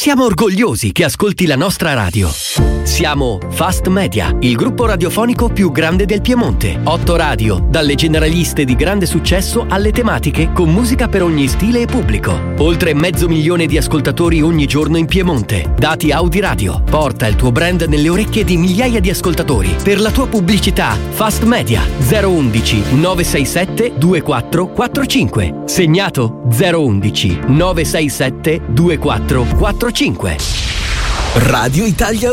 Siamo orgogliosi che ascolti la nostra radio. Siamo Fast Media, il gruppo radiofonico più grande del Piemonte. 8 radio, dalle generaliste di grande successo alle tematiche con musica per ogni stile e pubblico. Oltre 500.000 di ascoltatori ogni giorno in Piemonte. Dati Audi Radio. Porta il tuo brand nelle orecchie di migliaia di ascoltatori. Per la tua pubblicità, Fast Media 011 967 2445. Segnato 011 967 2445. Radio Italia